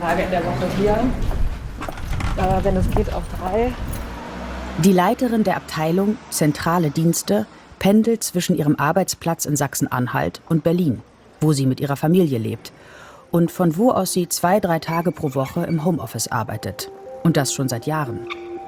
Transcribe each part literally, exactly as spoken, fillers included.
Tage in der Woche hier, äh, wenn es geht, auch drei. Die Leiterin der Abteilung Zentrale Dienste pendelt zwischen ihrem Arbeitsplatz in Sachsen-Anhalt und Berlin, wo sie mit ihrer Familie lebt und von wo aus sie zwei, drei Tage pro Woche im Homeoffice arbeitet. Und das schon seit Jahren.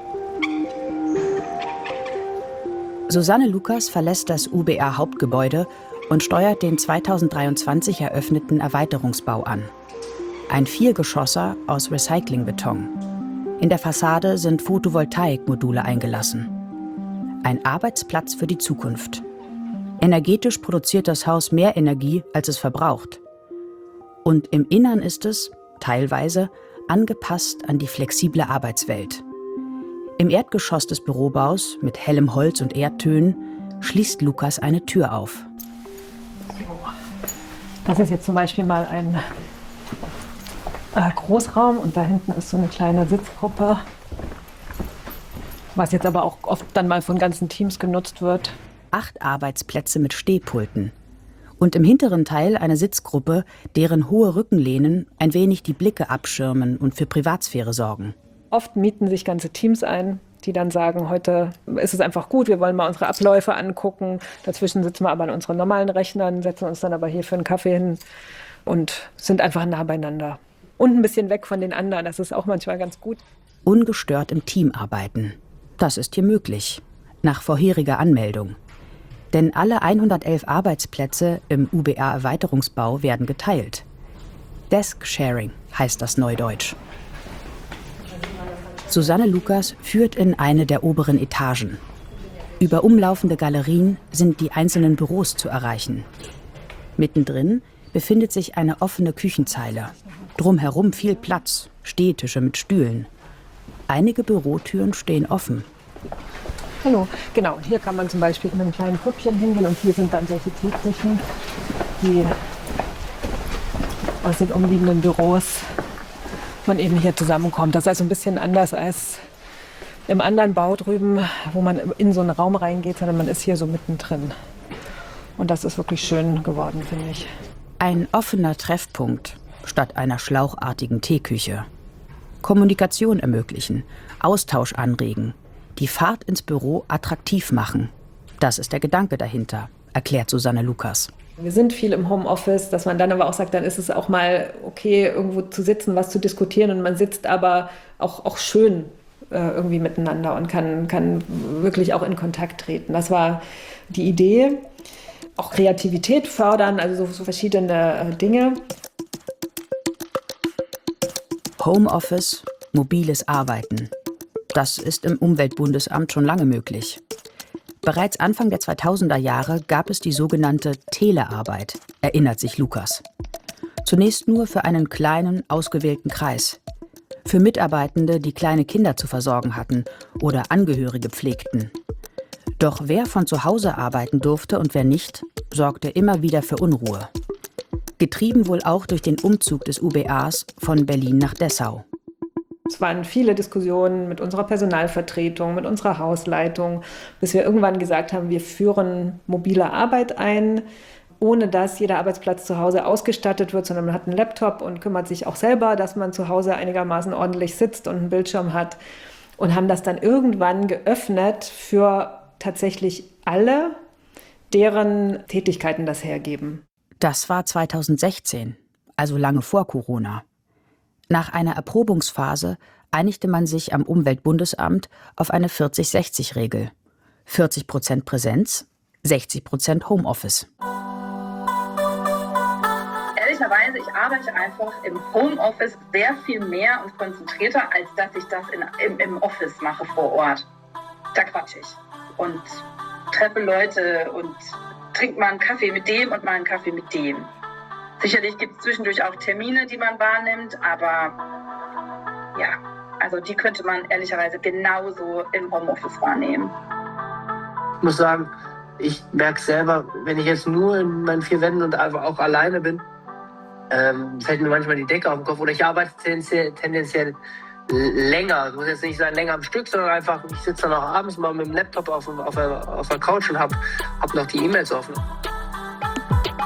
Susanne Lukas verlässt das U B A-Hauptgebäude und steuert den zweitausenddreiundzwanzig eröffneten Erweiterungsbau an. Ein Viergeschosser aus Recyclingbeton. In der Fassade sind Photovoltaikmodule eingelassen. Ein Arbeitsplatz für die Zukunft. Energetisch produziert das Haus mehr Energie, als es verbraucht. Und im Innern ist es, teilweise, angepasst an die flexible Arbeitswelt. Im Erdgeschoss des Bürobaus, mit hellem Holz und Erdtönen, schließt Lukas eine Tür auf. Das ist jetzt zum Beispiel mal ein äh, Großraum und da hinten ist so eine kleine Sitzgruppe, was jetzt aber auch oft dann mal von ganzen Teams genutzt wird. Acht Arbeitsplätze mit Stehpulten. Und im hinteren Teil eine Sitzgruppe, deren hohe Rückenlehnen ein wenig die Blicke abschirmen und für Privatsphäre sorgen. Oft mieten sich ganze Teams ein, die dann sagen, heute ist es einfach gut, wir wollen mal unsere Abläufe angucken. Dazwischen sitzen wir aber an unseren normalen Rechnern, setzen uns dann aber hier für einen Kaffee hin und sind einfach nah beieinander. Und ein bisschen weg von den anderen, das ist auch manchmal ganz gut. Ungestört im Team arbeiten. Das ist hier möglich, nach vorheriger Anmeldung. Denn alle hundertelf Arbeitsplätze im U B A-Erweiterungsbau werden geteilt. Desk-Sharing heißt das neudeutsch. Susanne Lukas führt in eine der oberen Etagen. Über umlaufende Galerien sind die einzelnen Büros zu erreichen. Mittendrin befindet sich eine offene Küchenzeile. Drumherum viel Platz, Stehtische mit Stühlen. Einige Bürotüren stehen offen. Hallo, genau. Hier kann man zum Beispiel in einem kleinen Püppchen hingehen und hier sind dann solche Teeküchen, die aus den umliegenden Büros man eben hier zusammenkommt. Das ist also ein bisschen anders als im anderen Bau drüben, wo man in so einen Raum reingeht, sondern man ist hier so mittendrin. Und das ist wirklich schön geworden, finde ich. Ein offener Treffpunkt statt einer schlauchartigen Teeküche. Kommunikation ermöglichen, Austausch anregen, die Fahrt ins Büro attraktiv machen. Das ist der Gedanke dahinter, erklärt Susanne Lukas. Wir sind viel im Homeoffice, dass man dann aber auch sagt, dann ist es auch mal okay, irgendwo zu sitzen, was zu diskutieren und man sitzt aber auch, auch schön äh, irgendwie miteinander und kann, kann wirklich auch in Kontakt treten. Das war die Idee. Auch Kreativität fördern, also so, so verschiedene äh, Dinge. Homeoffice, mobiles Arbeiten. Das ist im Umweltbundesamt schon lange möglich. Bereits Anfang der zweitausender Jahre gab es die sogenannte Telearbeit, erinnert sich Lukas. Zunächst nur für einen kleinen, ausgewählten Kreis. Für Mitarbeitende, die kleine Kinder zu versorgen hatten oder Angehörige pflegten. Doch wer von zu Hause arbeiten durfte und wer nicht, sorgte immer wieder für Unruhe. Getrieben wohl auch durch den Umzug des U B As von Berlin nach Dessau. Es waren viele Diskussionen mit unserer Personalvertretung, mit unserer Hausleitung, bis wir irgendwann gesagt haben, wir führen mobile Arbeit ein, ohne dass jeder Arbeitsplatz zu Hause ausgestattet wird, sondern man hat einen Laptop und kümmert sich auch selber, dass man zu Hause einigermaßen ordentlich sitzt und einen Bildschirm hat. Und haben das dann irgendwann geöffnet für tatsächlich alle, deren Tätigkeiten das hergeben. Das war zweitausendsechzehn, also lange vor Corona. Nach einer Erprobungsphase einigte man sich am Umweltbundesamt auf eine vierzig sechzig Regel. vierzig Prozent Präsenz, sechzig Prozent Homeoffice. Ehrlicherweise, ich arbeite einfach im Homeoffice sehr viel mehr und konzentrierter, als dass ich das in, im, im Office mache vor Ort. Da quatsche ich und treffe Leute und trinke mal einen Kaffee mit dem und mal einen Kaffee mit dem. Sicherlich gibt es zwischendurch auch Termine, die man wahrnimmt, aber ja, also die könnte man ehrlicherweise genauso im Homeoffice wahrnehmen. Ich muss sagen, ich merke selber, wenn ich jetzt nur in meinen vier Wänden und auch alleine bin, ähm, fällt mir manchmal die Decke auf den Kopf. Oder ich arbeite tendenziell, tendenziell länger. Es muss jetzt nicht sein länger am Stück, sondern einfach, ich sitze dann auch abends mal mit dem Laptop auf, auf, der, auf der Couch und habe hab noch die E-Mails offen.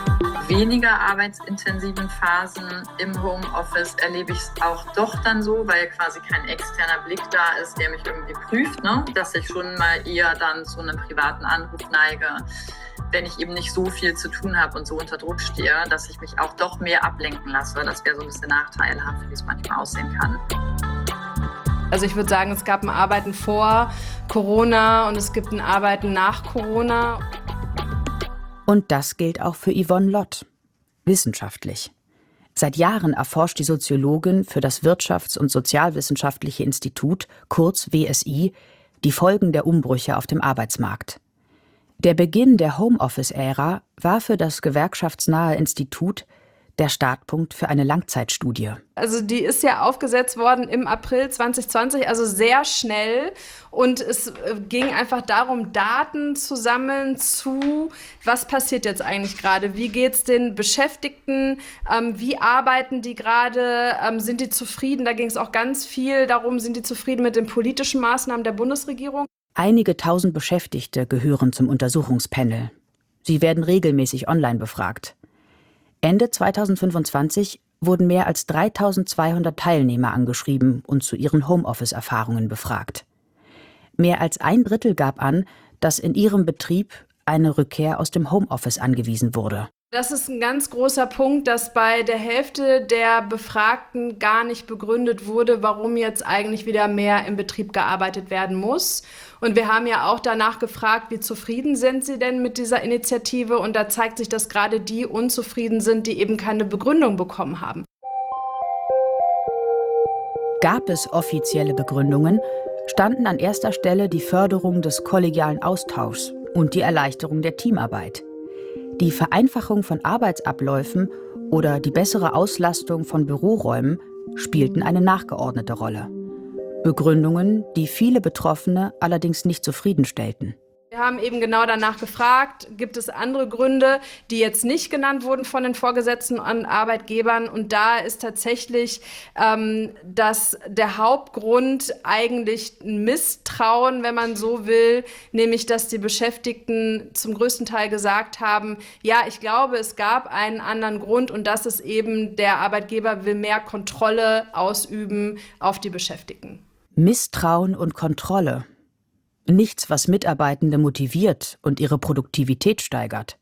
weniger arbeitsintensiven Phasen im Homeoffice erlebe ich es auch doch dann so, weil quasi kein externer Blick da ist, der mich irgendwie prüft, ne? Dass ich schon mal eher dann zu einem privaten Anruf neige, wenn ich eben nicht so viel zu tun habe und so unter Druck stehe, dass ich mich auch doch mehr ablenken lasse. Das wäre so ein bisschen nachteilhaft, wie es manchmal aussehen kann. Also ich würde sagen, es gab ein Arbeiten vor Corona und es gibt ein Arbeiten nach Corona. Und das gilt auch für Yvonne Lott. Wissenschaftlich. Seit Jahren erforscht die Soziologin für das Wirtschafts- und Sozialwissenschaftliche Institut, kurz W S I, die Folgen der Umbrüche auf dem Arbeitsmarkt. Der Beginn der Homeoffice-Ära war für das gewerkschaftsnahe Institut der Startpunkt für eine Langzeitstudie. Also die ist ja aufgesetzt worden im April zwanzig zwanzig, also sehr schnell. Und es ging einfach darum, Daten zu sammeln zu, was passiert jetzt eigentlich gerade? Wie geht es den Beschäftigten? Ähm, wie arbeiten die gerade? Ähm, sind die zufrieden? Da ging es auch ganz viel darum, sind die zufrieden mit den politischen Maßnahmen der Bundesregierung? Einige tausend Beschäftigte gehören zum Untersuchungspanel. Sie werden regelmäßig online befragt. Ende zweitausendfünfundzwanzig wurden mehr als dreitausendzweihundert Teilnehmer angeschrieben und zu ihren Homeoffice-Erfahrungen befragt. Mehr als ein Drittel gab an, dass in ihrem Betrieb eine Rückkehr aus dem Homeoffice angewiesen wurde. Das ist ein ganz großer Punkt, dass bei der Hälfte der Befragten gar nicht begründet wurde, warum jetzt eigentlich wieder mehr im Betrieb gearbeitet werden muss. Und wir haben ja auch danach gefragt, wie zufrieden sind Sie denn mit dieser Initiative? Und da zeigt sich, dass gerade die unzufrieden sind, die eben keine Begründung bekommen haben. Gab es offizielle Begründungen, standen an erster Stelle die Förderung des kollegialen Austauschs und die Erleichterung der Teamarbeit. Die Vereinfachung von Arbeitsabläufen oder die bessere Auslastung von Büroräumen spielten eine nachgeordnete Rolle. Begründungen, die viele Betroffene allerdings nicht zufriedenstellten. Wir haben eben genau danach gefragt, gibt es andere Gründe, die jetzt nicht genannt wurden von den Vorgesetzten an Arbeitgebern. Und da ist tatsächlich, ähm, dass der Hauptgrund eigentlich ein Misstrauen, wenn man so will, nämlich dass die Beschäftigten zum größten Teil gesagt haben, ja, ich glaube, es gab einen anderen Grund und das ist eben, der Arbeitgeber will mehr Kontrolle ausüben auf die Beschäftigten. Misstrauen und Kontrolle. Nichts, was Mitarbeitende motiviert und ihre Produktivität steigert.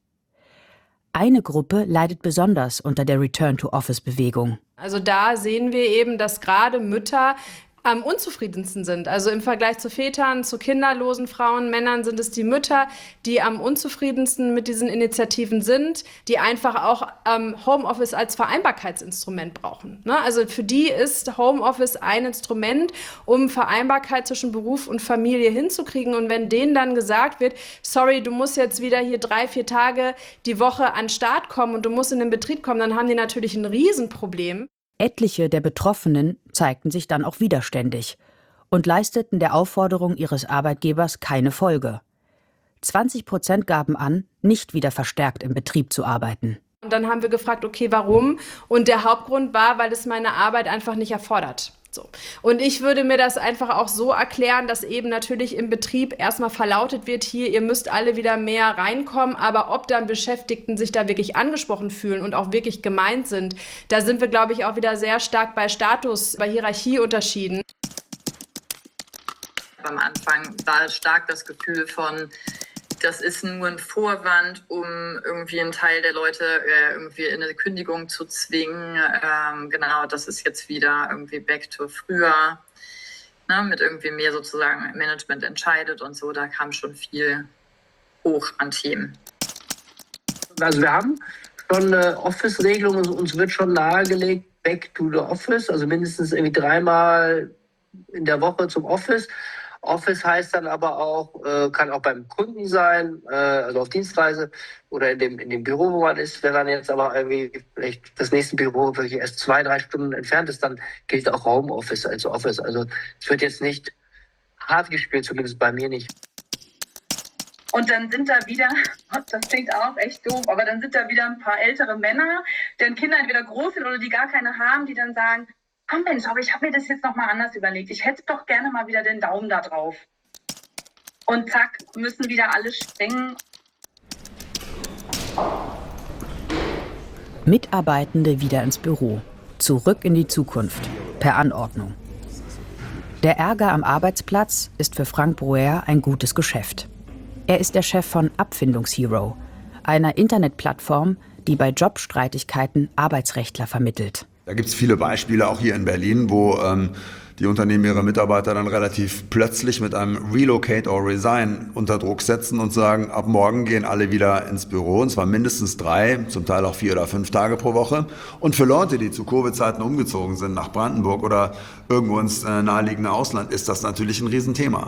Eine Gruppe leidet besonders unter der Return-to-Office-Bewegung. Also da sehen wir eben, dass gerade Mütter am unzufriedensten sind. Also im Vergleich zu Vätern, zu kinderlosen Frauen, Männern sind es die Mütter, die am unzufriedensten mit diesen Initiativen sind, die einfach auch ähm, Homeoffice als Vereinbarkeitsinstrument brauchen. Ne? Also für die ist Homeoffice ein Instrument, um Vereinbarkeit zwischen Beruf und Familie hinzukriegen. Und wenn denen dann gesagt wird, sorry, du musst jetzt wieder hier drei, vier Tage die Woche an den Start kommen und du musst in den Betrieb kommen, dann haben die natürlich ein Riesenproblem. Etliche der Betroffenen zeigten sich dann auch widerständig und leisteten der Aufforderung ihres Arbeitgebers keine Folge. zwanzig Prozent gaben an, nicht wieder verstärkt im Betrieb zu arbeiten. Und dann haben wir gefragt, okay, warum? Und der Hauptgrund war, weil es meine Arbeit einfach nicht erfordert. So. Und ich würde mir das einfach auch so erklären, dass eben natürlich im Betrieb erstmal verlautet wird, hier, ihr müsst alle wieder mehr reinkommen, aber ob dann Beschäftigten sich da wirklich angesprochen fühlen und auch wirklich gemeint sind, da sind wir, glaube ich, auch wieder sehr stark bei Status, bei Hierarchieunterschieden. Am Anfang war stark das Gefühl von, das ist nur ein Vorwand, um irgendwie einen Teil der Leute äh, irgendwie in eine Kündigung zu zwingen. Ähm, genau, das ist jetzt wieder irgendwie back to früher, ne, mit irgendwie mehr sozusagen Management entscheidet und so. Da kam schon viel hoch an Themen. Also wir haben schon eine Office-Regelung, also uns wird schon nahegelegt, back to the office, also mindestens irgendwie dreimal in der Woche zum Office. Office heißt dann aber auch, äh, kann auch beim Kunden sein, äh, also auf Dienstreise oder in dem, in dem Büro, wo man ist. Wenn dann jetzt aber irgendwie vielleicht das nächste Büro wirklich erst zwei, drei Stunden entfernt ist, dann gilt auch Homeoffice als Office. Also es wird jetzt nicht hart gespielt, zumindest bei mir nicht. Und dann sind da wieder, das klingt auch echt doof, aber dann sind da wieder ein paar ältere Männer, deren Kinder entweder groß sind oder die gar keine haben, die dann sagen, komm Mensch, aber ich habe mir das jetzt nochmal anders überlegt. Ich hätte doch gerne mal wieder den Daumen da drauf. Und zack, müssen wieder alle springen. Mitarbeitende wieder ins Büro. Zurück in die Zukunft. Per Anordnung. Der Ärger am Arbeitsplatz ist für Frank Brouwer ein gutes Geschäft. Er ist der Chef von Abfindungshero, einer Internetplattform, die bei Jobstreitigkeiten Arbeitsrechtler vermittelt. Da gibt es viele Beispiele, auch hier in Berlin, wo ähm, die Unternehmen ihre Mitarbeiter dann relativ plötzlich mit einem Relocate or Resign unter Druck setzen und sagen, ab morgen gehen alle wieder ins Büro, und zwar mindestens drei, zum Teil auch vier oder fünf Tage pro Woche. Und für Leute, die zu Covid-Zeiten umgezogen sind nach Brandenburg oder irgendwo ins äh, naheliegende Ausland, ist das natürlich ein Riesenthema.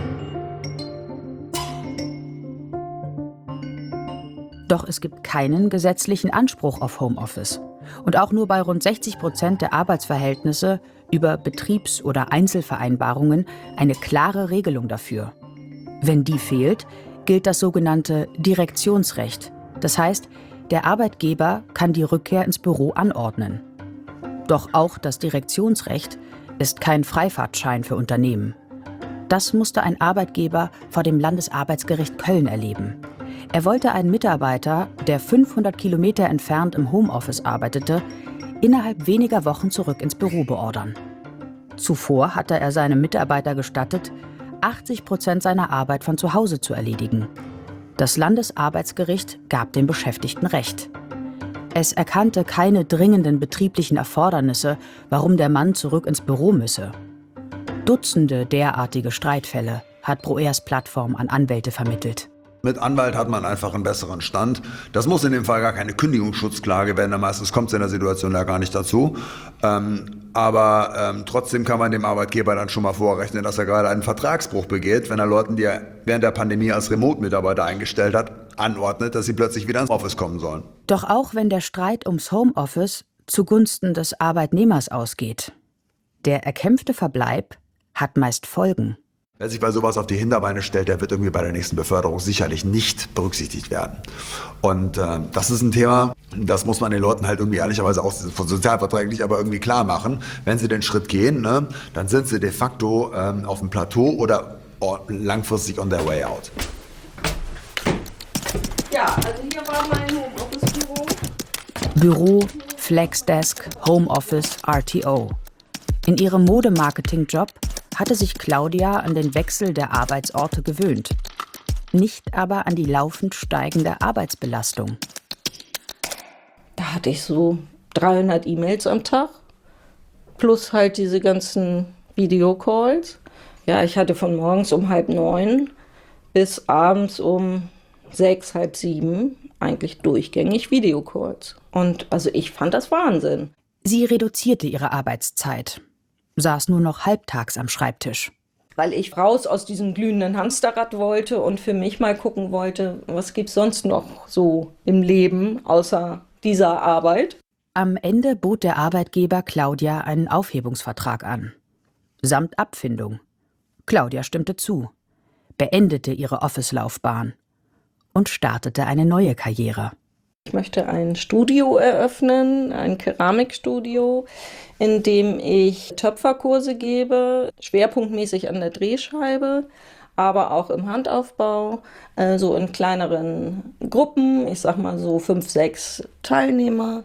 Doch es gibt keinen gesetzlichen Anspruch auf Homeoffice. Und auch nur bei rund sechzig Prozent der Arbeitsverhältnisse über Betriebs- oder Einzelvereinbarungen eine klare Regelung dafür. Wenn die fehlt, gilt das sogenannte Direktionsrecht. Das heißt, der Arbeitgeber kann die Rückkehr ins Büro anordnen. Doch auch das Direktionsrecht ist kein Freifahrtschein für Unternehmen. Das musste ein Arbeitgeber vor dem Landesarbeitsgericht Köln erleben. Er wollte einen Mitarbeiter, der fünfhundert Kilometer entfernt im Homeoffice arbeitete, innerhalb weniger Wochen zurück ins Büro beordern. Zuvor hatte er seinem Mitarbeiter gestattet, achtzig Prozent seiner Arbeit von zu Hause zu erledigen. Das Landesarbeitsgericht gab dem Beschäftigten Recht. Es erkannte keine dringenden betrieblichen Erfordernisse, warum der Mann zurück ins Büro müsse. Dutzende derartige Streitfälle hat Brouwers Plattform an Anwälte vermittelt. Mit Anwalt hat man einfach einen besseren Stand. Das muss in dem Fall gar keine Kündigungsschutzklage werden, meistens kommt es in der Situation ja gar nicht dazu. Ähm, aber ähm, trotzdem kann man dem Arbeitgeber dann schon mal vorrechnen, dass er gerade einen Vertragsbruch begeht, wenn er Leuten, die er während der Pandemie als Remote-Mitarbeiter eingestellt hat, anordnet, dass sie plötzlich wieder ins Office kommen sollen. Doch auch wenn der Streit ums Homeoffice zugunsten des Arbeitnehmers ausgeht, der erkämpfte Verbleib hat meist Folgen. Wer sich bei sowas auf die Hinterbeine stellt, der wird irgendwie bei der nächsten Beförderung sicherlich nicht berücksichtigt werden. Und äh, das ist ein Thema, das muss man den Leuten halt irgendwie ehrlicherweise auch sozialverträglich aber irgendwie klar machen. Wenn sie den Schritt gehen, ne, dann sind sie de facto ähm, auf dem Plateau oder oh, langfristig on their way out. Ja, also hier war mein Homeoffice-Büro. Büro, Flexdesk, Homeoffice, R T O. In ihrem Modemarketing-Job hatte sich Claudia an den Wechsel der Arbeitsorte gewöhnt. Nicht aber an die laufend steigende Arbeitsbelastung. Da hatte ich so dreihundert E-Mails am Tag, plus halt diese ganzen Videocalls. Ja, ich hatte von morgens um halb neun bis abends um sechs, halb sieben eigentlich durchgängig Videocalls. Und also ich fand das Wahnsinn. Sie reduzierte ihre Arbeitszeit, saß nur noch halbtags am Schreibtisch. Weil ich raus aus diesem glühenden Hamsterrad wollte und für mich mal gucken wollte, was gibt's sonst noch so im Leben außer dieser Arbeit. Am Ende bot der Arbeitgeber Claudia einen Aufhebungsvertrag an. Samt Abfindung. Claudia stimmte zu, beendete ihre Office-Laufbahn und startete eine neue Karriere. Ich möchte ein Studio eröffnen, ein Keramikstudio, in dem ich Töpferkurse gebe, schwerpunktmäßig an der Drehscheibe, aber auch im Handaufbau, äh, so in kleineren Gruppen, ich sag mal so fünf, sechs Teilnehmer.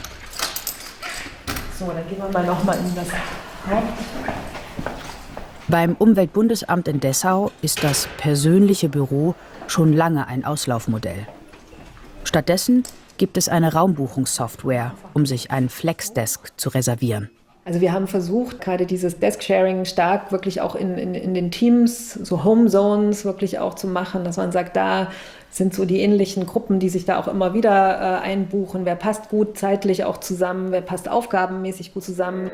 So, dann gehen wir mal noch mal in das Haupt. Beim Umweltbundesamt in Dessau ist das persönliche Büro schon lange ein Auslaufmodell. Stattdessen gibt es eine Raumbuchungssoftware, um sich einen Flexdesk zu reservieren. Also wir haben versucht, gerade dieses Desk-Sharing stark wirklich auch in, in, in den Teams, so Home-Zones wirklich auch zu machen, dass man sagt, da sind so die ähnlichen Gruppen, die sich da auch immer wieder äh, einbuchen. Wer passt gut zeitlich auch zusammen, wer passt aufgabenmäßig gut zusammen.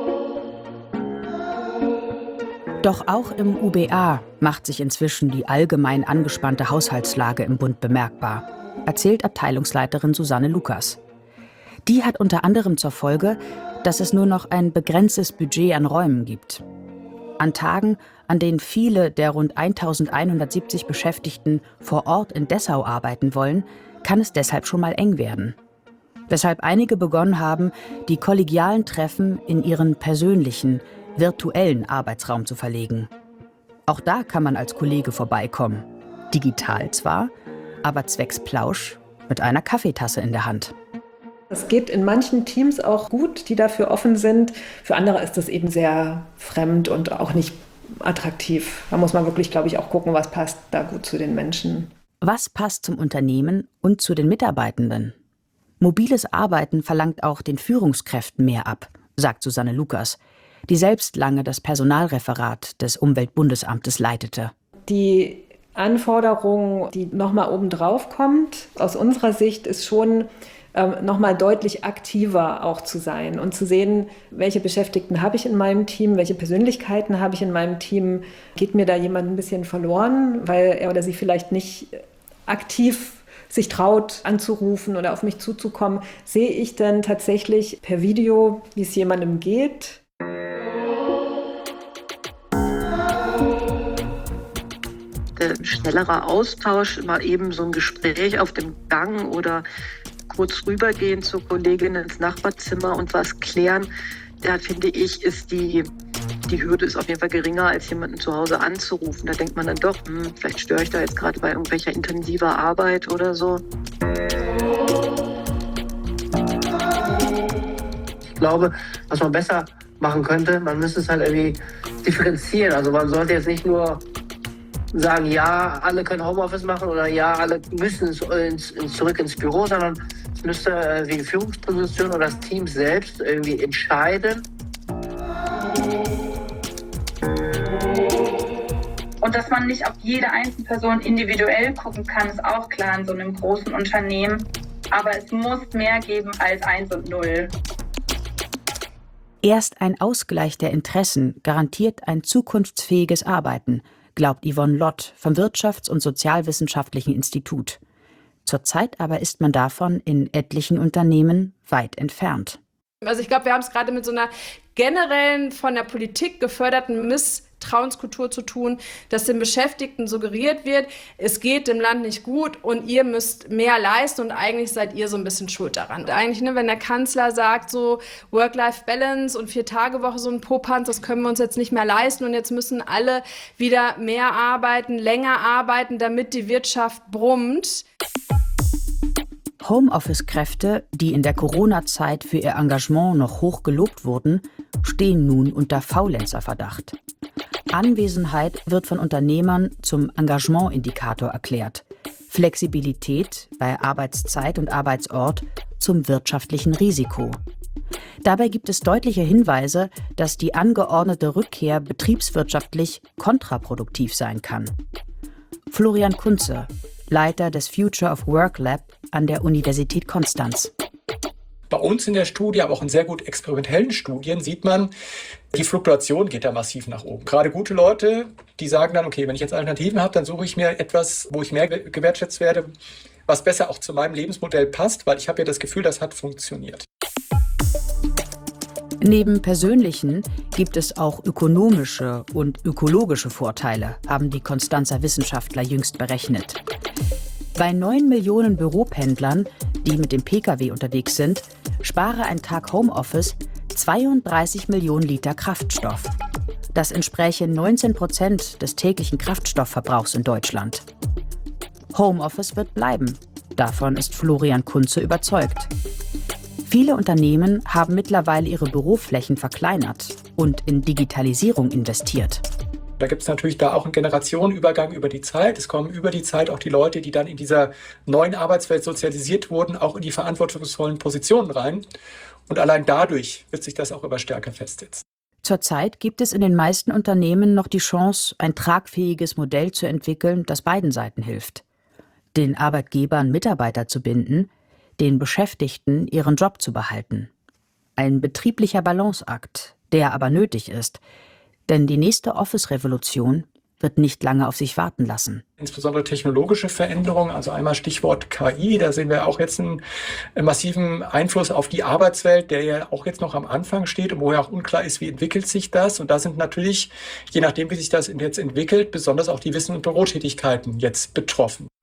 Doch auch im U B A macht sich inzwischen die allgemein angespannte Haushaltslage im Bund bemerkbar, erzählt Abteilungsleiterin Susanne Lukas. Die hat unter anderem zur Folge, dass es nur noch ein begrenztes Budget an Räumen gibt. An Tagen, an denen viele der rund eintausendeinhundertsiebzig Beschäftigten vor Ort in Dessau arbeiten wollen, kann es deshalb schon mal eng werden. Weshalb einige begonnen haben, die kollegialen Treffen in ihren persönlichen, virtuellen Arbeitsraum zu verlegen. Auch da kann man als Kollege vorbeikommen. Digital zwar, aber zwecks Plausch mit einer Kaffeetasse in der Hand. Es geht in manchen Teams auch gut, die dafür offen sind. Für andere ist das eben sehr fremd und auch nicht attraktiv. Da muss man wirklich, glaube ich, auch gucken, was passt da gut zu den Menschen. Was passt zum Unternehmen und zu den Mitarbeitenden? Mobiles Arbeiten verlangt auch den Führungskräften mehr ab, sagt Susanne Lukas, die selbst lange das Personalreferat des Umweltbundesamtes leitete. Die Anforderung, die nochmal obendrauf kommt, aus unserer Sicht ist schon ähm, nochmal deutlich aktiver auch zu sein und zu sehen, welche Beschäftigten habe ich in meinem Team, welche Persönlichkeiten habe ich in meinem Team. Geht mir da jemand ein bisschen verloren, weil er oder sie vielleicht nicht aktiv sich traut anzurufen oder auf mich zuzukommen? Sehe ich denn tatsächlich per Video, wie es jemandem geht? Der schnellerer Austausch, mal eben so ein Gespräch auf dem Gang oder kurz rübergehen zur Kollegin ins Nachbarzimmer und was klären, da finde ich, ist die, die Hürde ist auf jeden Fall geringer, als jemanden zu Hause anzurufen. Da denkt man dann doch, hm, vielleicht störe ich da jetzt gerade bei irgendwelcher intensiver Arbeit oder so. Ich glaube, was man besser machen könnte, man müsste es halt irgendwie differenzieren. Also man sollte jetzt nicht nur sagen, ja, alle können Homeoffice machen oder ja, alle müssen ins, ins, ins, zurück ins Büro, sondern es müsste äh, die Führungsposition oder das Team selbst irgendwie entscheiden. Und dass man nicht auf jede einzelne Person individuell gucken kann, ist auch klar in so einem großen Unternehmen. Aber es muss mehr geben als eins und null. Erst ein Ausgleich der Interessen garantiert ein zukunftsfähiges Arbeiten, glaubt Yvonne Lott vom Wirtschafts- und Sozialwissenschaftlichen Institut. Zurzeit aber ist man davon in etlichen Unternehmen weit entfernt. Also ich glaube, wir haben es gerade mit so einer generellen, von der Politik geförderten Misstrauenskultur zu tun, dass den Beschäftigten suggeriert wird, es geht dem Land nicht gut und ihr müsst mehr leisten und eigentlich seid ihr so ein bisschen schuld daran. Und eigentlich, ne, wenn der Kanzler sagt, so Work-Life-Balance und Vier-Tage-Woche, so ein Popanz, das können wir uns jetzt nicht mehr leisten und jetzt müssen alle wieder mehr arbeiten, länger arbeiten, damit die Wirtschaft brummt. Homeoffice-Kräfte, die in der Corona-Zeit für ihr Engagement noch hoch gelobt wurden, stehen nun unter Faulenzerverdacht. Anwesenheit wird von Unternehmern zum Engagementindikator erklärt. Flexibilität bei Arbeitszeit und Arbeitsort zum wirtschaftlichen Risiko. Dabei gibt es deutliche Hinweise, dass die angeordnete Rückkehr betriebswirtschaftlich kontraproduktiv sein kann. Florian Kunze, Leiter des Future of Work Lab an der Universität Konstanz. Bei uns in der Studie, aber auch in sehr gut experimentellen Studien, sieht man, die Fluktuation geht da massiv nach oben. Gerade gute Leute, die sagen dann, okay, wenn ich jetzt Alternativen habe, dann suche ich mir etwas, wo ich mehr gewertschätzt werde, was besser auch zu meinem Lebensmodell passt, weil ich habe ja das Gefühl, das hat funktioniert. Neben persönlichen gibt es auch ökonomische und ökologische Vorteile, haben die Konstanzer Wissenschaftler jüngst berechnet. Bei neun Millionen Büropendlern, die mit dem Pkw unterwegs sind, spare ein Tag Homeoffice zweiunddreißig Millionen Liter Kraftstoff. Das entspräche neunzehn Prozent des täglichen Kraftstoffverbrauchs in Deutschland. Homeoffice wird bleiben. Davon ist Florian Kunze überzeugt. Viele Unternehmen haben mittlerweile ihre Büroflächen verkleinert und in Digitalisierung investiert. Da gibt es natürlich da auch einen Generationenübergang über die Zeit. Es kommen über die Zeit auch die Leute, die dann in dieser neuen Arbeitswelt sozialisiert wurden, auch in die verantwortungsvollen Positionen rein. Und allein dadurch wird sich das auch immer stärker festsetzen. Zurzeit gibt es in den meisten Unternehmen noch die Chance, ein tragfähiges Modell zu entwickeln, das beiden Seiten hilft. Den Arbeitgebern Mitarbeiter zu binden, den Beschäftigten ihren Job zu behalten. Ein betrieblicher Balanceakt, der aber nötig ist, denn die nächste Office-Revolution wird nicht lange auf sich warten lassen. Insbesondere technologische Veränderungen, also einmal Stichwort K I, da sehen wir auch jetzt einen massiven Einfluss auf die Arbeitswelt, der ja auch jetzt noch am Anfang steht und wo ja auch unklar ist, wie entwickelt sich das. Und da sind natürlich, je nachdem, wie sich das jetzt entwickelt, besonders auch die Wissen- und Bürotätigkeiten jetzt betroffen.